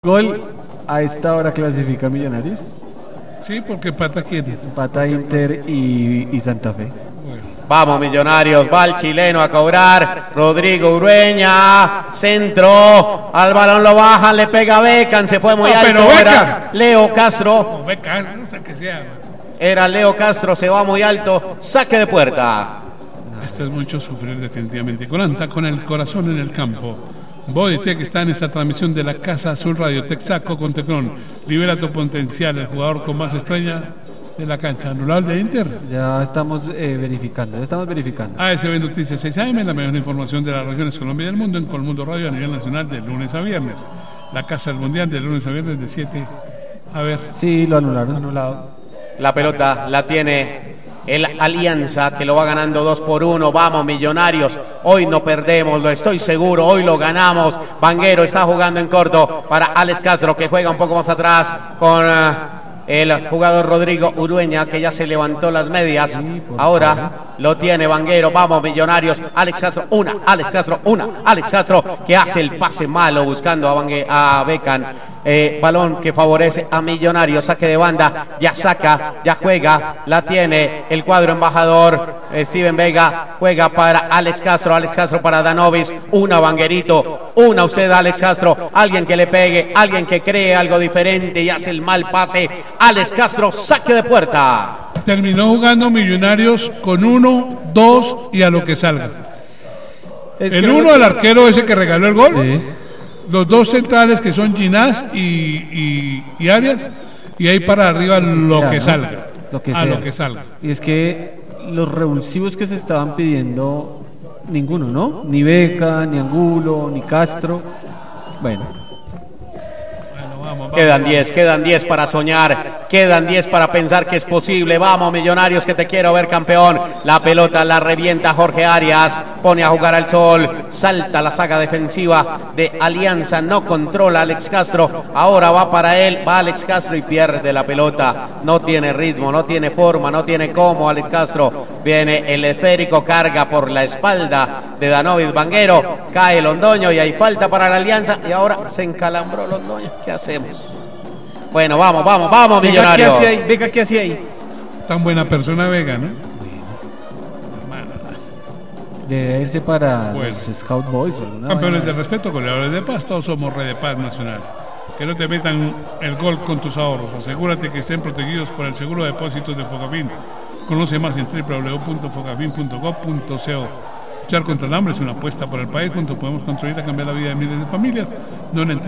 Gol a esta hora clasifica Millonarios. Sí, porque empata quién. Empata Inter y Santa Fe. Bueno. Vamos Millonarios, va el chileno a cobrar, Rodrigo Urueña, centro, al balón lo bajan, le pega a Beckham, se fue muy alto, pero Beckham. era Leo Castro, No, beca, no sé qué sea. era Leo Castro, se va muy alto, saque de puerta. Esto es mucho sufrir definitivamente. Colanta con el corazón en el campo. Boditec está en esta transmisión de la Casa Azul Radio. Texaco con Tecnón. Libera tu potencial, el jugador con más estrella de la cancha. Anulado de Inter. Ya estamos verificando. ASB Noticias 6 AM, la mejor información de las regiones Colombia y del mundo en Colmundo Radio a nivel nacional de lunes a viernes. La Casa del Mundial de lunes a viernes de 7. A ver. Sí, lo anularon. Anulado. La pelota la tiene el Alianza, que lo va ganando 2-1. Vamos Millonarios, hoy no perdemos, lo estoy seguro, hoy lo ganamos. Vanguero está jugando en corto para Alex Castro, que juega un poco más atrás con el jugador Rodrigo Urueña, que ya se levantó las medias. Ahora lo tiene Vanguero. Vamos Millonarios, Alex Castro, Alex Castro, que hace el pase malo buscando a Beckham. Balón que favorece a Millonarios, saque de banda, ya saca, ya juega, la tiene el cuadro embajador. Steven Vega juega para Alex Castro para Danovis, una Vanguerito, una usted Alex Castro, alguien que le pegue, alguien que cree algo diferente y hace el mal pase. Alex Castro, saque de puerta. Terminó jugando Millonarios con 1, 2 y a lo que salga. El 1, el arquero ese que regaló el gol. Sí. Los dos centrales que son Ginás y Arias, y ahí para arriba lo que salga. Lo que a sea. lo que salga. Y es que los revulsivos que se estaban pidiendo, ninguno, ¿no? Ni Beca, ni Angulo, ni Castro. Bueno. Quedan 10 para soñar, quedan 10 para pensar que es posible. Vamos Millonarios, que te quiero ver campeón. La pelota la revienta Jorge Arias, pone a jugar al sol, salta la saga defensiva de Alianza, no controla Alex Castro, ahora va para él, va Alex Castro y pierde la pelota. No tiene ritmo, no tiene forma, no tiene cómo Alex Castro. Viene el esférico, carga por la espalda de Danovis Vanguero, cae Londoño y hay falta para la Alianza y ahora se encalambró Londoño. ¿Qué hacemos? Bueno, vamos Millonarios. Beca, ¿qué hacía ahí? Tan buena persona Vega, ¿no? Debe irse para Bueno. los Scout Boys o alguna Campeones de vaina. respeto, goleadores de paz, todos somos Red de Paz Nacional. Que no te metan el gol con tus ahorros. Asegúrate que estén protegidos por el seguro de depósitos de Focafin. Conoce más en www.focafin.gov.co. Luchar contra el hambre es una apuesta por el país. Juntos podemos construir y cambiar la vida de miles de familias. No en el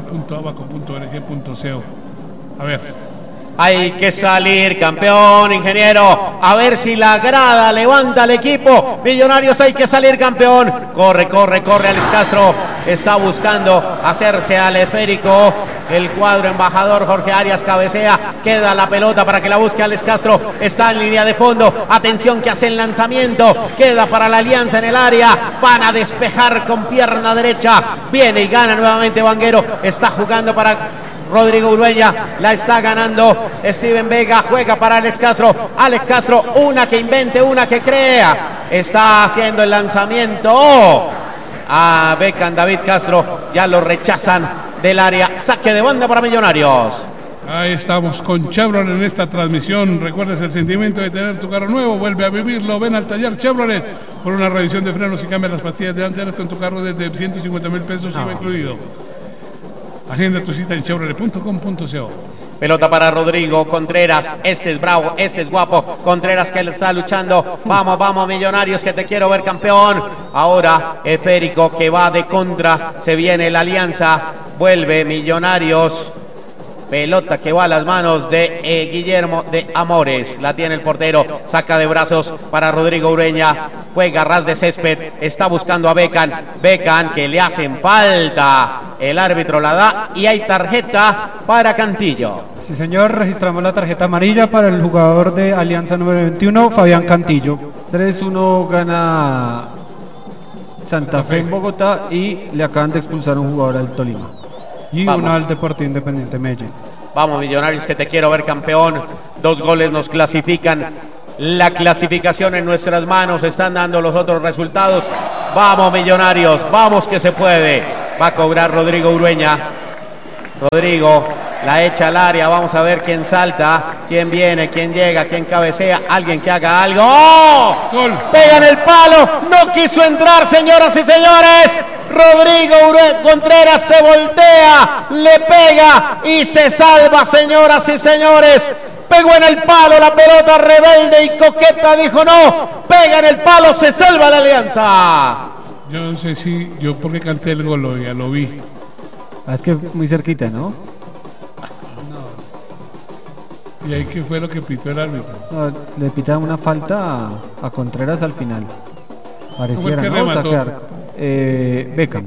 www.abaco.org.co. A ver. Hay que salir, campeón, ingeniero. A ver si la grada levanta al equipo. Millonarios, hay que salir, campeón. Corre Alex Castro. Está buscando hacerse al esférico. El cuadro embajador Jorge Arias cabecea. Queda la pelota para que la busque Alex Castro. Está en línea de fondo. Atención que hace el lanzamiento. Queda para la Alianza en el área. Van a despejar con pierna derecha. Viene y gana nuevamente Vanguero. Está jugando para Rodrigo Urueña, la está ganando Steven Vega, juega para Alex Castro, una que invente, una que crea, está haciendo el lanzamiento a Beckham. David Castro, ya lo rechazan del área, saque de banda para Millonarios. Ahí estamos con Chevrolet en esta transmisión. ¿Recuerdas el sentimiento de tener tu carro nuevo? Vuelve a vivirlo. Ven al taller Chevrolet por una revisión de frenos y cambia las pastillas delanteras con tu carro desde 150,000 pesos IVA incluido. Agenda tu cita en chevrolet.com.co. Pelota para Rodrigo Contreras, este es bravo, este es guapo, Contreras que le está luchando, vamos Millonarios, que te quiero ver campeón. Ahora esférico que va de contra, se viene la Alianza, vuelve Millonarios. Pelota que va a las manos de Guillermo de Amores. La tiene el portero. Saca de brazos para Rodrigo Ureña. Juega ras de césped. Está buscando a Beckham. Beckham que le hacen falta. El árbitro la da y hay tarjeta para Cantillo. Sí, señor, registramos la tarjeta amarilla para el jugador de Alianza número 21, Fabián Cantillo. 3-1 gana Santa Fe en Bogotá y le acaban de expulsar a un jugador al Tolima. Y Vamos. una al Deportivo Independiente Medellín. Vamos Millonarios, que te quiero ver campeón. 2 goles nos clasifican. La clasificación en nuestras manos. Están dando los otros resultados. Vamos Millonarios, vamos que se puede. Va a cobrar Rodrigo Urueña. Rodrigo la echa al área. Vamos a ver quién salta, quién viene, quién llega, quién cabecea. Alguien que haga algo. ¡Oh! Gol. Pega en el palo. No quiso entrar, señoras y señores. Rodrigo Contreras se voltea, le pega y se salva, señoras y señores. Pegó en el palo la pelota, rebelde y coqueta, dijo no. Pega en el palo, se salva la Alianza. Yo no sé si, yo porque canté el gol, ya lo vi. Es que muy cerquita, ¿no? ¿Y ahí qué fue lo que pitó el árbitro? No, le pitaron una falta a Contreras al final. Pareciera, que ¿no? remató? Sacar. Beckham.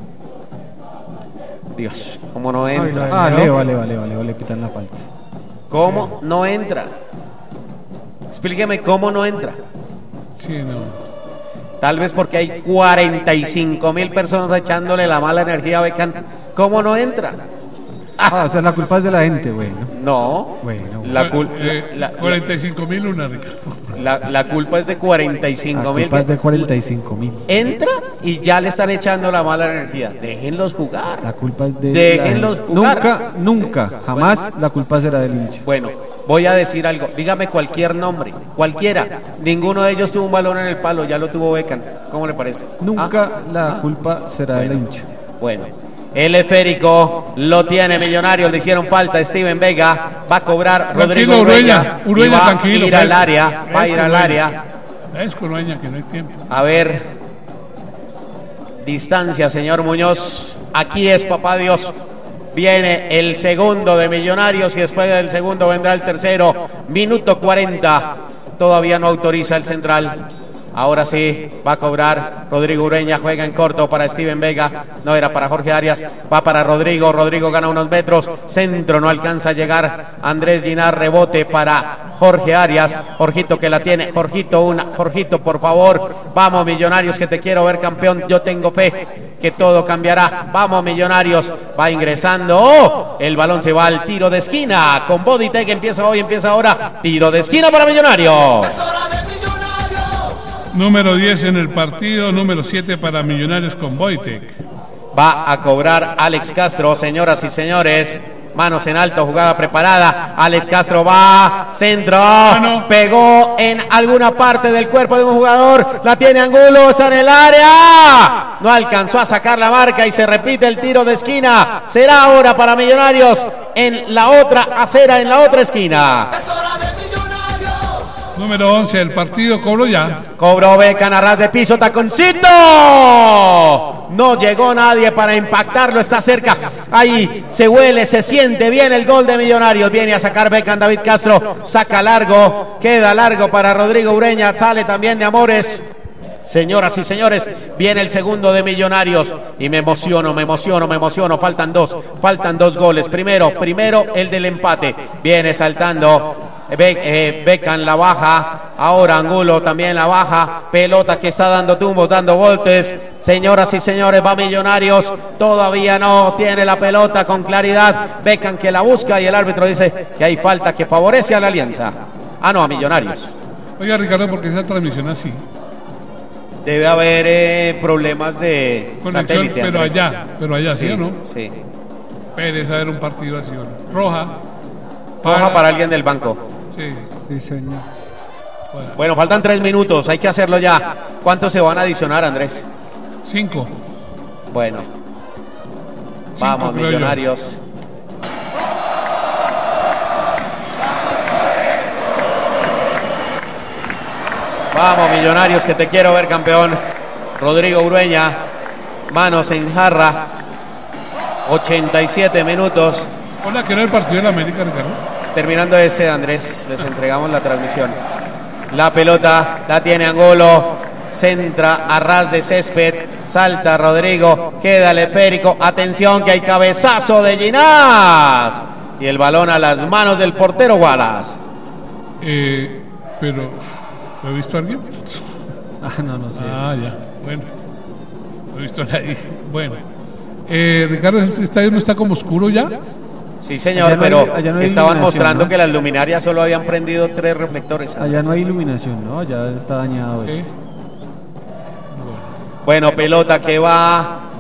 Dios, ¿cómo no entra? Ah, Leo, vale, le pitan la falta. ¿Cómo no entra? Explíqueme cómo no entra. Sí, no. Tal vez porque hay 45.000 personas echándole la mala energía a Beckham. ¿Cómo no entra? Ah, o sea, la culpa es de la gente, bueno. No. Bueno. La, 45.000 una, Ricardo. la culpa es de La 45.000. culpa es de 45.000. Entra y ya le están echando la mala energía. Déjenlos jugar. La culpa es de Déjenlos jugar. Nunca, jamás la culpa será del hincha. Bueno, voy a decir algo. Dígame cualquier nombre, cualquiera. Ninguno de ellos tuvo un balón en el palo, ya lo tuvo Beckham. ¿Cómo le parece? Nunca la culpa será del hincha. Bueno, el esférico lo tiene Millonarios, le hicieron falta a Steven Vega, va a cobrar Rodrigo Tranquilo, Urueña, Urueña, y va tranquilo, a ir al pues. área, va a ir al área. Es con Urueña, que no hay tiempo. A ver, distancia, señor Muñoz, aquí es papá Dios. Viene el segundo de Millonarios y después del segundo vendrá el tercero. Minuto 40, todavía no autoriza el central. Ahora sí, va a cobrar Rodrigo Ureña, juega en corto para Steven Vega, no era para Jorge Arias, va para Rodrigo, Rodrigo gana unos metros, centro, no alcanza a llegar, Andrés Ginar, rebote para Jorge Arias, Jorgito que la tiene, Jorgito por favor, vamos Millonarios que te quiero ver campeón, yo tengo fe que todo cambiará, vamos Millonarios, va ingresando, ¡oh! El balón se va al tiro de esquina, con Bodytech empieza ahora, tiro de esquina para Millonarios. Número 10 en el partido, número 7 para Millonarios con Bodytech. Va a cobrar Alex Castro, señoras y señores. Manos en alto, jugada preparada. Alex Castro va, centro. Pegó en alguna parte del cuerpo de un jugador. La tiene Angulo, está en el área. No alcanzó a sacar la marca y se repite el tiro de esquina. Será ahora para Millonarios en la otra acera, en la otra esquina. Número 11 del partido, cobró ya. Cobró Beckham a ras de piso, taconcito. No llegó nadie para impactarlo, está cerca. Ahí se huele, se siente bien el gol de Millonarios. Viene a sacar Beckham, David Castro. Saca largo, queda largo para Rodrigo Ureña. Sale también de Amores. Señoras y señores, viene el segundo de Millonarios y me emociono, faltan dos goles. Primero el del empate, viene saltando Beckham, la baja, ahora Angulo también la baja, pelota que está dando tumbos, dando voltes. Señoras y señores, va Millonarios, todavía no tiene la pelota con claridad, Beckham que la busca y el árbitro dice que hay falta que favorece a la Alianza, no, a Millonarios. Oiga Ricardo, ¿por qué esa transmisión así? Debe haber problemas de conexión, satélite, pero allá, ¿sí o no? Sí. Pérez a ver un partido así, ¿o no? Roja para alguien del banco. Sí, señor. Bueno, faltan 3 minutos, hay que hacerlo ya. ¿Cuántos se van a adicionar, Andrés? 5. Bueno. Vamos, Millonarios. Vamos, Millonarios, que te quiero ver campeón. Rodrigo Ureña, manos en jarra. 87 minutos. Hola, que era el partido de la América, Ricardo. Terminando ese, Andrés, les entregamos la transmisión. La pelota la tiene Angulo, centra a ras de césped, salta Rodrigo, queda el esférico, atención que hay cabezazo de Ginás. Y el balón a las manos del portero Wallace. Pero, ¿lo he visto a alguien? No sé. Ya, bueno. Lo he visto ahí. Bueno. Ricardo, ¿este estadio no está como oscuro ya? Sí, señor, allá pero no hay estaban mostrando, ¿no? que las luminarias solo habían prendido 3 reflectores. Allá no hay iluminación, ¿no? Allá está dañado. Sí. Bueno, pelota que va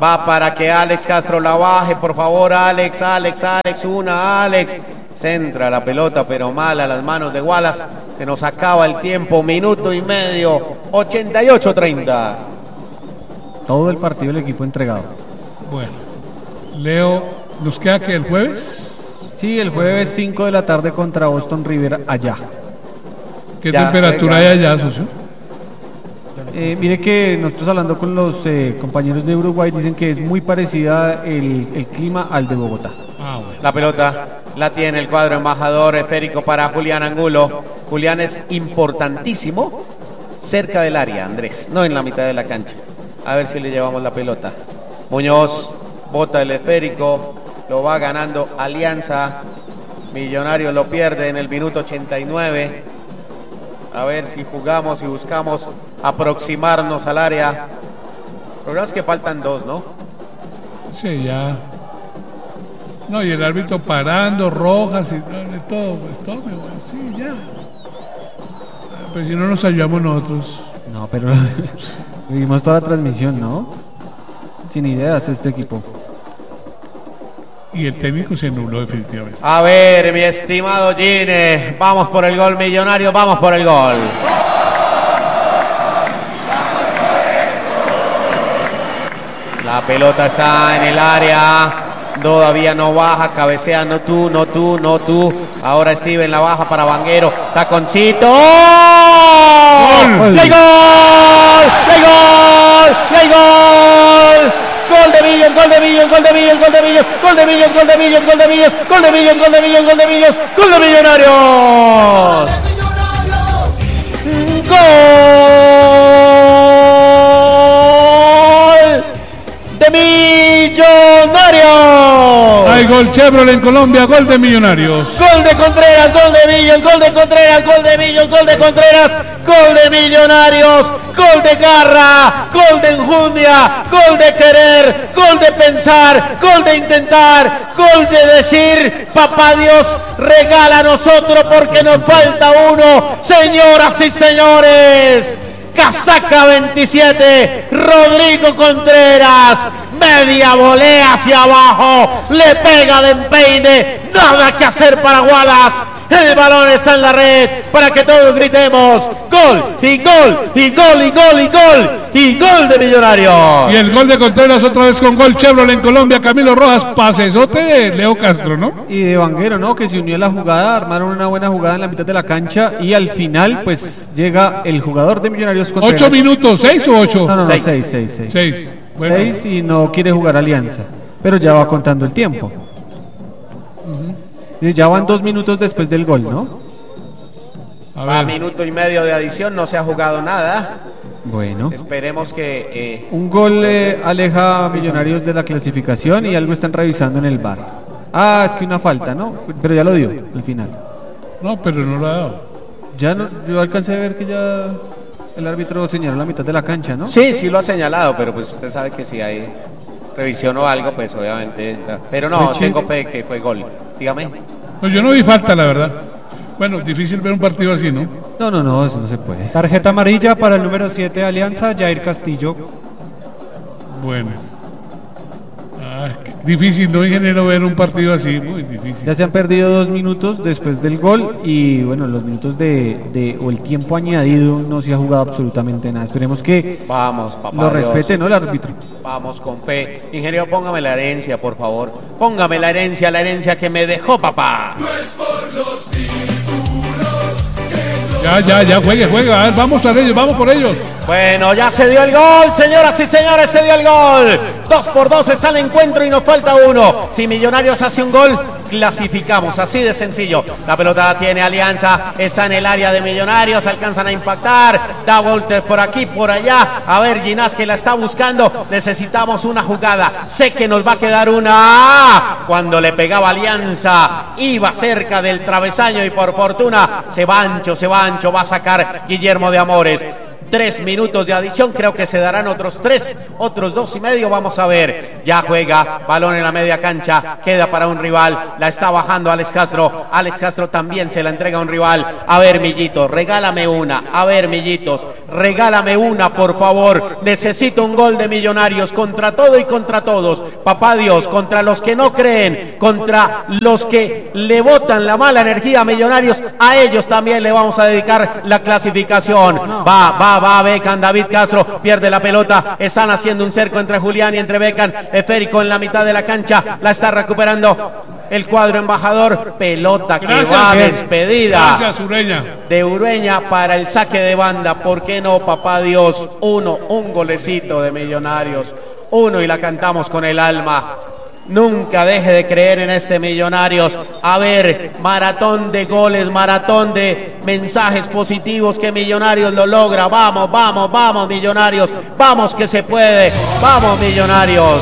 Va para que Alex Castro la baje, por favor, Alex, una, Alex. Centra la pelota, pero mal a las manos de Wallace. Se nos acaba el tiempo, minuto y medio, 88-30. Todo el partido el equipo entregado. Bueno, Leo, ¿nos queda que el jueves? Sí, el jueves 5 de la tarde contra Boston River allá. ¿Qué Ya, temperatura venga. hay allá, socio? Mire que nosotros hablando con los compañeros de Uruguay dicen que es muy parecida el clima al de Bogotá. Ah, bueno. La pelota la tiene el cuadro embajador, esférico para Julián Angulo. Julián es importantísimo cerca del área, Andrés, no en la mitad de la cancha. A ver si le llevamos la pelota. Muñoz bota el esférico, lo va ganando Alianza. Millonarios lo pierde en el minuto 89. A ver si jugamos y buscamos aproximarnos al área. Lo verdad es que faltan dos, ¿no? Sí, ya. No, y el árbitro parando, rojas y todo, pues todo, sí, ya. Pues si no nos ayudamos nosotros. No, pero vimos toda la transmisión, ¿no? Sin ideas este equipo. Y el técnico se nubló definitivamente. A ver, mi estimado Gine, vamos por el gol Millonario, vamos por el gol. La pelota está en el área, todavía no baja, cabecea, no tú. Ahora Steven la baja para Vanguero, taconcito. ¡Oh! ¡Y hay gol! ¡Y hay gol! ¡Y hay gol! Gol de Millos, gol de Millos, gol de Millos, gol de Millos, gol de Millos, gol de Millos, gol de Millos, gol de Millos, gol de Millos, gol de Millos, gol de Millonarios. Gol de Millonarios. Hay gol Chevrolet en Colombia, gol de Millonarios. Gol de Contreras, gol de Millos, gol de Contreras, gol de Millos, gol de Contreras, gol de Millonarios, gol de garra, gol de enjundia, gol de querer, gol de pensar, gol de intentar, gol de decir, papá Dios, regálanos otro porque nos falta uno, señoras y señores. Casaca 27, Rodrigo Contreras, media volea hacia abajo, le pega de empeine, nada que hacer para Wallace. El balón está en la red para que todos gritemos gol y gol y gol y gol y gol y gol de Millonarios. Y el gol de Contreras otra vez con gol Chevrolet en Colombia, Camilo Rojas, pasesote de Leo Castro, ¿no? Y de Vanguero, ¿no? Que se unió a la jugada, armaron una buena jugada en la mitad de la cancha y al final pues llega el jugador de Millonarios Contreras. 8 minutos, 6 o 8. No, Seis. 6. 6. Bueno, 6 y no quiere jugar Alianza, pero ya va contando el tiempo. Y ya van 2 minutos después del gol, ¿no? a A ver. minuto y medio de adición, no se ha jugado nada. Bueno. Esperemos que Un gol aleja a Millonarios de la clasificación y algo están revisando en el VAR. Ah, es que una falta, ¿no? Pero ya lo dio al final. No, pero no lo ha dado. Ya no, yo alcancé a ver que ya el árbitro señaló la mitad de la cancha, ¿no? sí lo ha señalado, pero pues usted sabe que si hay revisión o algo, pues obviamente. Pero no, Richie. tengo fe que fue gol. Dígame. Pues yo no vi falta, la verdad. Bueno, difícil ver un partido así, ¿no? No, eso no se puede. Tarjeta amarilla para el número 7 de Alianza, Jair Castillo. Bueno. Difícil, ¿no, ingeniero, ver un partido así? Muy difícil. Ya se han perdido 2 minutos después del gol y bueno, los minutos o el tiempo añadido no se ha jugado absolutamente nada. Esperemos que Vamos, papá. lo Dios. respete, ¿no? El árbitro. Vamos con fe. Ingeniero, póngame la herencia, por favor. Póngame la herencia que me dejó, papá. Ya, juegue. A ver, vamos por ellos. Bueno, ya se dio el gol, señoras y señores, se dio el gol. 2-2 está el encuentro y nos falta uno. Si Millonarios hace un gol, clasificamos, así de sencillo. La pelota la tiene Alianza, está en el área de Millonarios, alcanzan a impactar, da vueltas por aquí, por allá. A ver, Ginás que la está buscando, necesitamos una jugada. Sé que nos va a quedar una. Cuando le pegaba Alianza, iba cerca del travesaño y por fortuna se va ancho, va a sacar Guillermo de Amores. 3 minutos de adición, creo que se darán otros 3, otros 2 y medio, vamos a ver. ya juega, balón en la media cancha, queda para un rival, la está bajando Alex Castro. Alex Castro también se la entrega a un rival. A ver, Millitos, regálame una. A ver, Millitos, regálame una, por favor. Necesito un gol de Millonarios contra todo y contra todos. Papá Dios, contra los que no creen, contra los que le botan la mala energía a Millonarios, a ellos también le vamos a dedicar la clasificación. Va Beckham, David Castro pierde la pelota, están haciendo un cerco entre Julián y entre Beckham. Esférico en la mitad de la cancha, la está recuperando el cuadro embajador. Pelota que va despedida. Gracias, Ureña. De Ureña para el saque de banda. ¿Por qué no, papá Dios? Un golecito de Millonarios. Uno y la cantamos con el alma. Nunca deje de creer en este Millonarios. A ver, maratón de goles, maratón de mensajes positivos, que Millonarios lo logra. Vamos, vamos, vamos, Millonarios. Vamos que se puede. Vamos, Millonarios.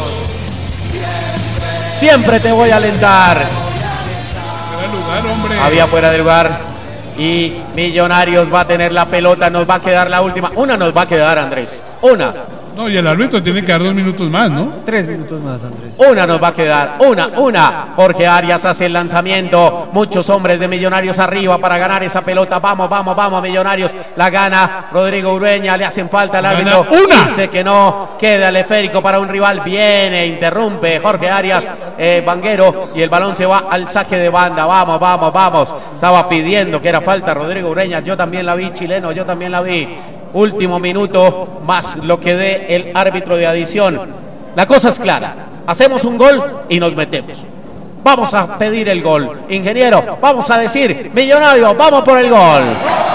Siempre te voy a alentar. Fuera de lugar, hombre. Había fuera de lugar. Y Millonarios va a tener la pelota. Nos va a quedar la última. Una nos va a quedar, Andrés. Una. No, y el árbitro tiene que dar 2 minutos más, ¿no? 3 minutos más, Andrés. Una nos va a quedar, una. Jorge Arias hace el lanzamiento. Muchos hombres de Millonarios arriba para ganar esa pelota. Vamos, vamos, vamos, Millonarios. La gana Rodrigo Ureña. Le hacen falta al árbitro. Dice que no. Queda el esférico para un rival. Viene, interrumpe Jorge Arias, Vanguero. Y el balón se va al saque de banda. Vamos, vamos, vamos. Estaba pidiendo que era falta Rodrigo Ureña. Yo también la vi, chileno. Yo también la vi. Último minuto más lo que dé el árbitro de adición. La cosa es clara. Hacemos un gol y nos metemos. Vamos a pedir el gol. Ingeniero, vamos a decir, Millonarios, vamos por el gol.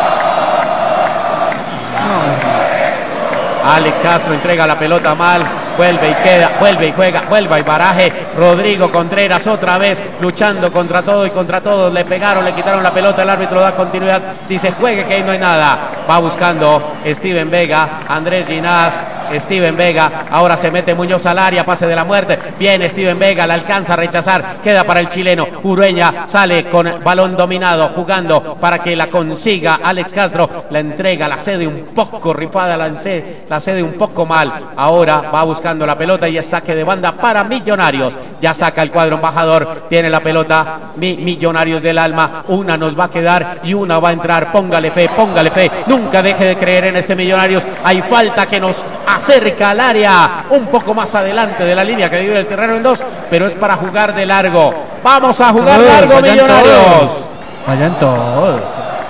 Alex Castro entrega la pelota mal. Vuelve y queda, vuelve y juega, vuelve y baraje. Rodrigo Contreras otra vez luchando contra todo y contra todos. Le pegaron, le quitaron la pelota, el árbitro da continuidad. Dice, juegue que ahí no hay nada. Va buscando Steven Vega, Andrés Ginás, Steven Vega. Ahora se mete Muñoz al área, pase de la muerte. Viene Steven Vega, la alcanza a rechazar. Queda para el chileno. Ureña sale con balón dominado, jugando para que la consiga Alex Castro. La entrega, la cede un poco rifada, la cede un poco mal. Ahora va buscando la pelota y es saque de banda para Millonarios. Ya saca el cuadro embajador. Tiene la pelota Millonarios del alma. Una nos va a quedar y una va a entrar. Póngale fe, póngale fe. Nunca deje de creer en este Millonarios. Hay falta que nos acerca al área un poco más adelante de la línea que divide el terreno en dos, pero es para jugar de largo. Vamos a jugar largo, Millonarios. Vayan todos.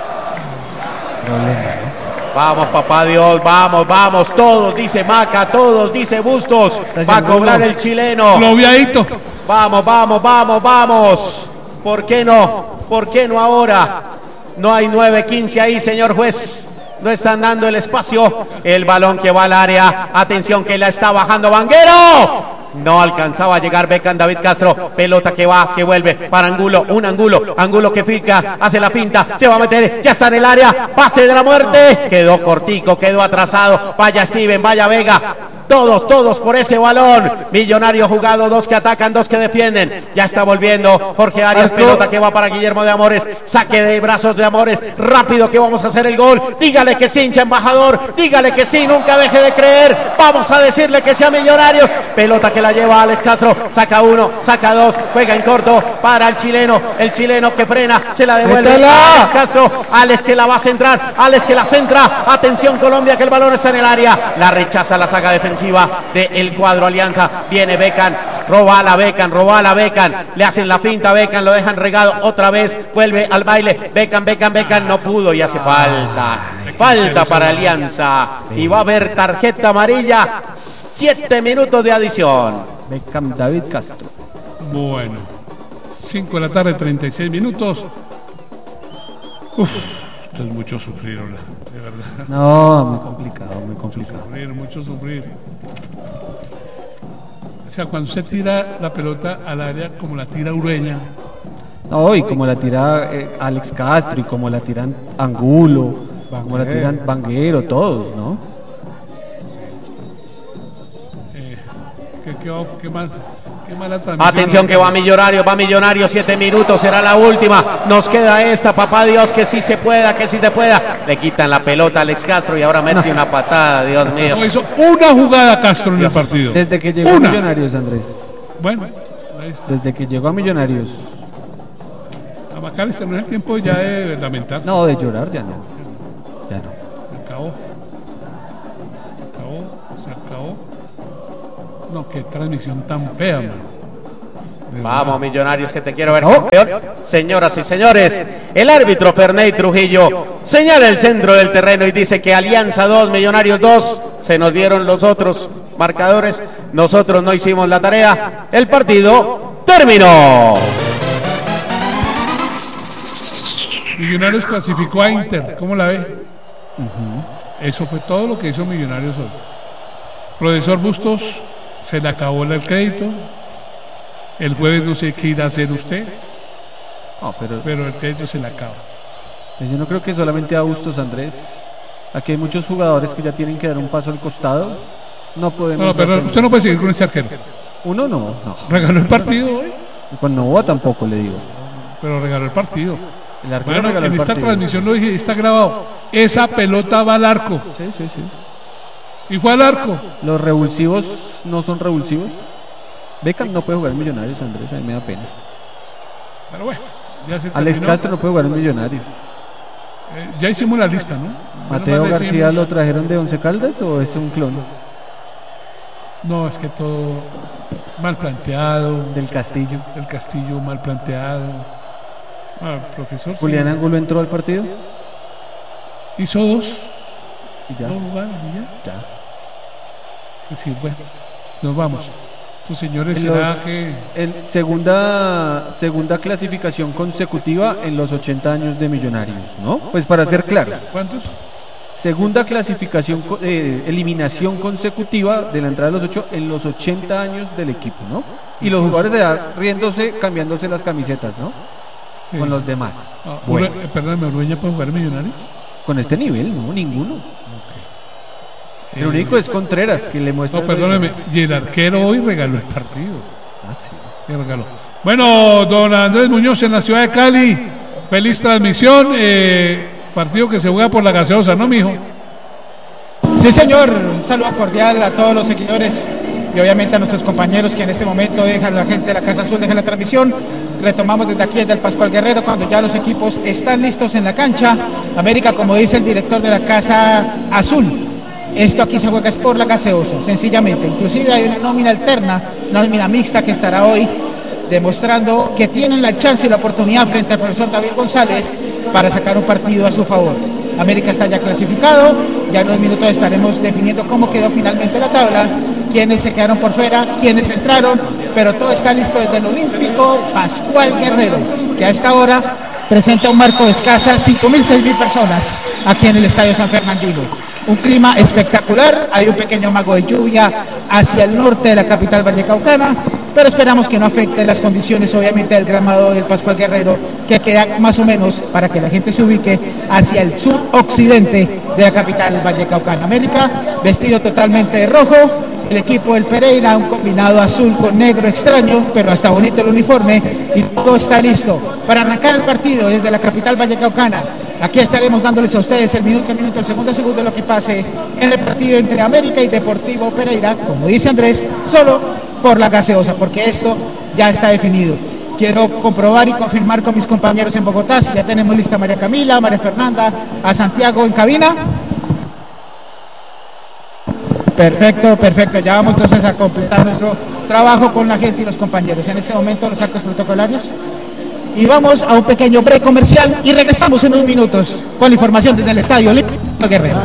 Problema, ¿no? Vamos, papá Dios, vamos, vamos, todos, dice Maca, todos, dice Bustos, va a cobrar el chileno. Lobiadito. Vamos, vamos, vamos, vamos. ¿Por qué no? ¿Por qué no ahora? No hay 9-15 ahí, señor juez. No están dando el espacio. El balón que va al área. Atención que la está bajando Vanguero. No alcanzaba a llegar Beckham, David Castro. Pelota que va, que vuelve para Angulo. Un Angulo que pica, hace la finta, se va a meter, ya está en el área. Pase de la muerte. Quedó cortico, quedó atrasado. Vaya Steven, vaya Vega. Todos por ese balón. Millonario jugado, 2 que atacan, 2 que defienden. Ya está volviendo Jorge Arias, pelota que va para Guillermo de Amores. Saque de brazos de Amores. Rápido que vamos a hacer el gol. Dígale que sí, hincha embajador. Dígale que sí, nunca deje de creer. Vamos a decirle que sea Millonarios. Pelota que la lleva Alex Castro. Saca 1, saca 2. Juega en corto para el chileno que frena. Se la devuelve a Alex Castro. Alex que la va a centrar. Alex que la centra. Atención Colombia que el balón está en el área. La rechaza la saga defensiva del cuadro Alianza. Viene Beckham, roba a la Beckham, le hacen la finta a Beckham, lo dejan regado otra vez, vuelve al baile, Beckham, no pudo y hace falta para Alianza y va a haber tarjeta amarilla, 7 minutos de adición. Beckham, David Castro. Bueno, 5 de la tarde, 36 minutos. Uf, esto es mucho sufrir, hola, de verdad. No, muy complicado, muy complicado. Mucho sufrir. O sea, cuando se tira la pelota al área como la tira Ureña. No, y como la tira Alex Castro, y como la tiran Angulo, como la tiran Vanguero, todos, ¿no? ¿Qué más? Qué mala transmisión. Atención que va Millonario, 7 minutos, será la última. Nos queda esta, papá Dios, que sí se pueda, que sí se pueda. Le quitan la pelota a Alex Castro y ahora mete una patada, Dios mío. No, hizo una jugada Castro en el partido. Desde que llegó a Millonarios, Andrés. Bueno, ahí está. Desde que llegó a Millonarios. A McAllister no es el tiempo ya de lamentarse. No, de llorar ya no. Ya no. Se acabó. Se acabó. No, qué transmisión tan fea, man. Vamos, Millonarios, que te quiero ver campeón. Señoras y señores, el árbitro Ferney Trujillo señala el centro del terreno y dice que Alianza 2, Millonarios 2. Se nos dieron los otros marcadores. Nosotros no hicimos la tarea. El partido terminó. Millonarios clasificó a Inter. ¿Cómo la ve? Eso fue todo lo que hizo Millonarios hoy. Profesor Bustos, se le acabó el crédito. El jueves no sé qué irá a hacer usted, No, pero el crédito se le acaba. yo no creo que solamente a Bustos, Andrés. Aquí hay muchos jugadores que ya tienen que dar un paso al costado. No podemos. No, pero usted no puede seguir con ese arquero. Uno no. Regaló el partido hoy, Con Novoa tampoco le digo. pero regaló el partido. El arquero Bueno, regaló en el esta partido. transmisión lo dije, está grabado. Esa pelota va al arco. Sí. Y fue al arco. Los revulsivos no son revulsivos. Beckham no puede jugar en Millonarios, Andrés, a mí me da pena. Pero bueno, ya se Alex terminó. Castro no puede jugar en Millonarios. Ya hicimos la lista, ¿no? ¿Mateo Menos mal García decimos- lo trajeron de Once Caldas o es un clon No, es que todo mal planteado. del Castillo? El Castillo mal planteado. Profesor. sí. Julián Angulo entró al partido Hizo dos. y ya. Dos jugadas y ya. Ya. Es decir, bueno, nos vamos. Estos señores En será los- que. En segunda clasificación consecutiva en los 80 años de Millonarios, ¿no? Pues para ser claros, ¿Cuántos? segunda clasificación, eliminación consecutiva de la entrada de los 8 en los 80 años del equipo, ¿no? Y los jugadores ya riéndose, cambiándose las camisetas, ¿no? Sí. Con los demás. Ah, Bueno. perdóname, ¿Urueña puede jugar en Millonarios? Con este nivel, no, ninguno. El único es Contreras, que le muestra. No, perdóneme. Y el arquero hoy regaló el partido. Ah, sí. ¿Qué regaló? Bueno, don Andrés Muñoz en la ciudad de Cali. Feliz transmisión. Partido que se juega por la gaseosa, ¿no, mijo? Sí, señor, un saludo cordial a todos los seguidores y obviamente a nuestros compañeros que en este momento dejan, la gente de la Casa Azul deja la transmisión. Retomamos desde aquí, desde el Pascual Guerrero, cuando ya los equipos están listos en la cancha. América, como dice el director de la Casa Azul, esto aquí se juega es por la gaseosa, sencillamente. Inclusive hay una nómina alterna, una nómina mixta que estará hoy demostrando que tienen la chance y la oportunidad frente al profesor David González para sacar un partido a su favor. América está ya clasificado, ya en unos minutos estaremos definiendo cómo quedó finalmente la tabla, quiénes se quedaron por fuera, quiénes entraron, pero todo está listo desde el Olímpico Pascual Guerrero, que a esta hora presenta un marco de escasas 5.000, 6.000 personas aquí en el Estadio San Fernandino. Un clima espectacular, hay un pequeño mago de lluvia hacia el norte de la capital vallecaucana, pero esperamos que no afecte las condiciones obviamente del gramado del Pascual Guerrero, que queda más o menos, para que la gente se ubique, hacia el suroccidente de la capital vallecaucana. América vestido totalmente de rojo, el equipo del Pereira un combinado azul con negro extraño, pero hasta bonito el uniforme, y todo está listo para arrancar el partido desde la capital vallecaucana. Aquí estaremos dándoles a ustedes el minuto a minuto, el segundo a segundo de lo que pase en el partido entre América y Deportivo Pereira, como dice Andrés, solo por la gaseosa, porque esto ya está definido. Quiero comprobar y confirmar con mis compañeros en Bogotá si ya tenemos lista a María Camila, a María Fernanda, a Santiago en cabina. Perfecto, ya vamos entonces a completar nuestro trabajo con la gente y los compañeros. En este momento los actos protocolarios. Y vamos a un pequeño break comercial y regresamos en unos minutos con la información desde el Estadio Olímpico Guerrero.